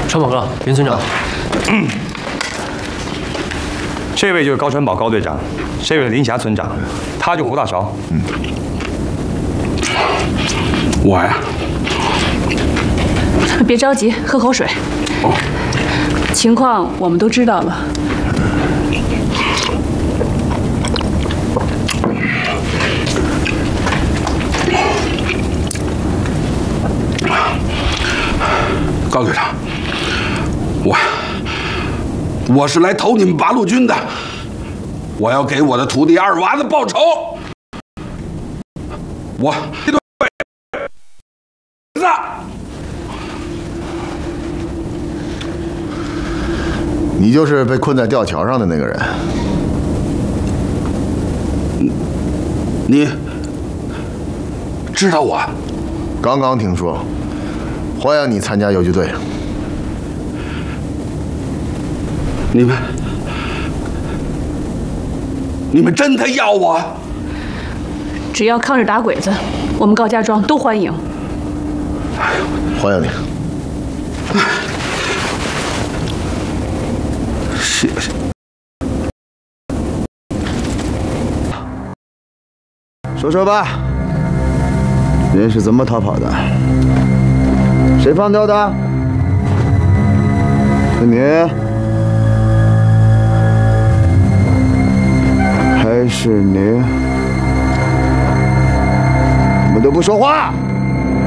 川宝哥，林村长。 这位就是高传宝高队长，这位是林霞村长，他就胡大勺。 我呀， 别着急，喝口水。 哦， 情况我们都知道了。 高队长，我是来投你们八路军的，我要给我的徒弟二娃子报仇。我这对子， 你就是被困在吊桥上的那个人。 你知道我？ 刚刚听说，欢迎你参加游击队。 你们真的要我？ 只要抗日打鬼子，我们高家庄都欢迎。 欢迎你。 谢谢。 说说吧，人是怎么逃跑的？谁放掉的？是你？还是你？你们都不说话！